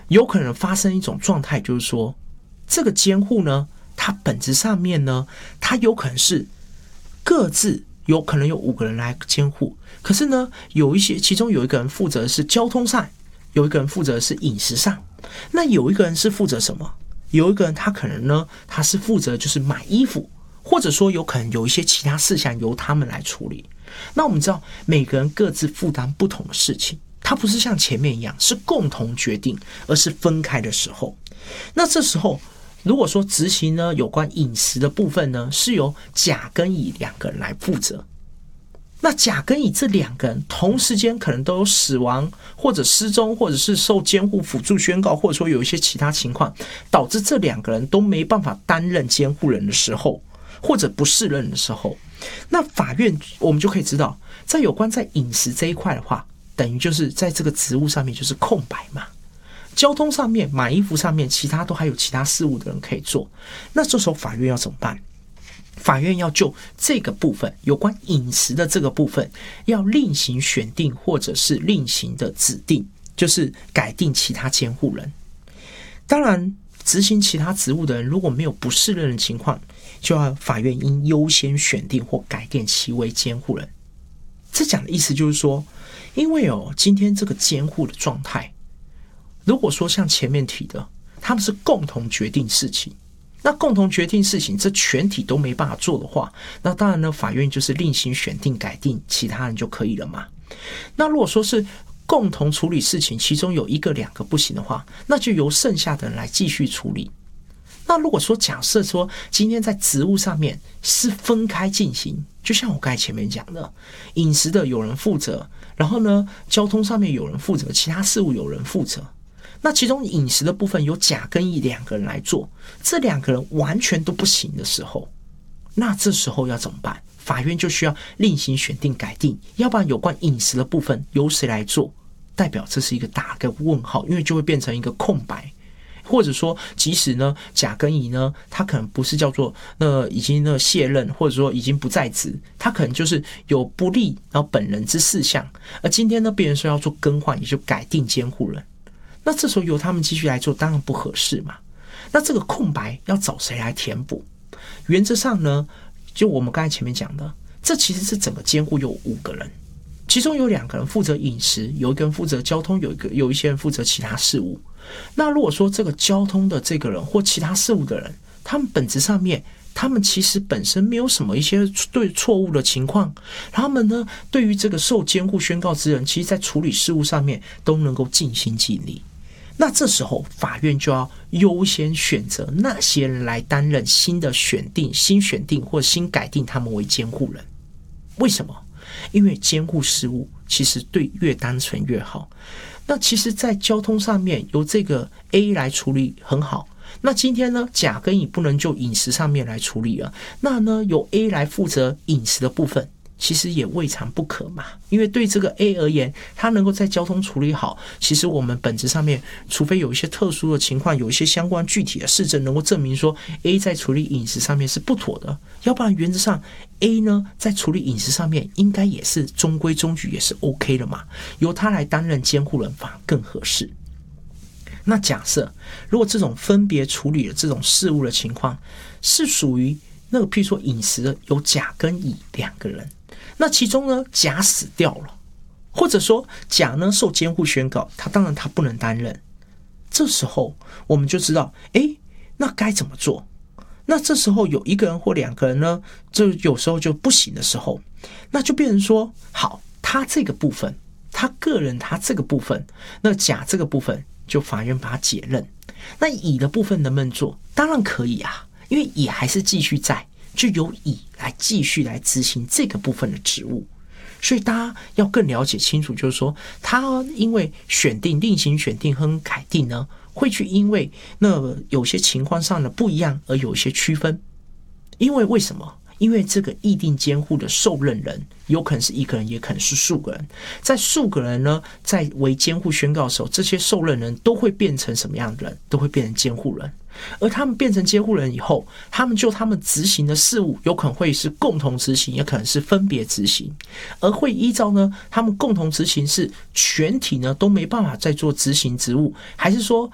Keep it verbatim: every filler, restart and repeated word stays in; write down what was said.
有可能发生一种状态，就是说这个监护呢，它本质上面呢，它有可能是各自有可能有五个人来监护，可是呢，有一些其中有一个人负责的是交通上，有一个人负责的是饮食上，那有一个人是负责什么？有一个人他可能呢，他是负责就是买衣服，或者说有可能有一些其他事项由他们来处理。那我们知道每个人各自负担不同的事情，它不是像前面一样是共同决定，而是分开的时候。那这时候如果说执行呢有关饮食的部分呢，是由甲跟乙两个人来负责。那甲跟乙这两个人同时间可能都有死亡或者失踪，或者是受监护辅助宣告，或者说有一些其他情况导致这两个人都没办法担任监护人的时候，或者不适任的时候，那法院我们就可以知道，在有关在饮食这一块的话，等于就是在这个职务上面就是空白嘛。交通上面买衣服上面其他都还有其他事务的人可以做，那这时候法院要怎么办？法院要就这个部分有关饮食的这个部分要另行选定，或者是另行的指定，就是改定其他监护人。当然执行其他职务的人如果没有不适任的情况，就要法院应优先选定或改定其为监护人。这讲的意思就是说，因为哦今天这个监护的状态，如果说像前面提的他们是共同决定事情，那共同决定事情这全体都没办法做的话，那当然呢法院就是另行选定改定其他人就可以了嘛。那如果说是共同处理事情，其中有一个两个不行的话，那就由剩下的人来继续处理。那如果说假设说今天在职务上面是分开进行，就像我刚才前面讲的，饮食的有人负责，然后呢交通上面有人负责，其他事务有人负责，那其中饮食的部分由甲跟乙两个人来做，这两个人完全都不行的时候，那这时候要怎么办？法院就需要另行选定改定，要不然有关饮食的部分由谁来做，代表这是一个打个问号，因为就会变成一个空白。或者说即使呢甲跟乙呢他可能不是叫做那已经那卸任，或者说已经不在职，他可能就是有不利然后本人之事项，而今天呢别人说要做更换，也就改定监护人，那这时候由他们继续来做当然不合适嘛。那这个空白要找谁来填补？原则上呢就我们刚才前面讲的，这其实是整个监护有五个人，其中有两个人负责饮食，有一个人负责交通，有一个有一些人负责其他事务。那如果说这个交通的这个人或其他事务的人，他们本质上面他们其实本身没有什么一些对错误的情况，他们呢对于这个受监护宣告之人，其实在处理事务上面都能够尽心尽力，那这时候法院就要优先选择那些人来担任新的选定、新选定或新改定他们为监护人。为什么？因为监护事务其实对越单纯越好。那其实在交通上面由这个 A 来处理很好，那今天呢甲跟乙不能就饮食上面来处理了，那呢由 A 来负责饮食的部分，其实也未尝不可嘛。因为对这个 A 而言，他能够在交通处理好，其实我们本质上面除非有一些特殊的情况，有一些相关具体的事证能够证明说 A 在处理饮食上面是不妥的，要不然原则上 A 呢在处理饮食上面应该也是中规中矩，也是 OK 的嘛，由他来担任监护人反而更合适。那假设如果这种分别处理的这种事务的情况是属于那个譬如说饮食的有甲跟乙两个人，那其中呢甲死掉了，或者说甲呢受监护宣告，他当然他不能担任，这时候我们就知道诶那该怎么做。那这时候有一个人或两个人呢，就有时候就不行的时候，那就变成说好，他这个部分他个人他这个部分，那甲这个部分就法院把他解任。那乙的部分能不能做？当然可以啊，因为乙还是继续在，就由乙来继续来执行这个部分的职务。所以大家要更了解清楚，就是说他因为选定、另行选定和改定呢，会去因为那有些情况上的不一样而有一些区分。因为为什么？因为这个议定监护的受任人有可能是一个人，也可能是数个人，在数个人呢在为监护宣告的时候，这些受任人都会变成什么样的人？都会变成监护人。而他们变成监护人以后，他们就他们执行的事务有可能会是共同执行，也可能是分别执行，而会依照呢他们共同执行是全体呢都没办法再做执行职务，还是说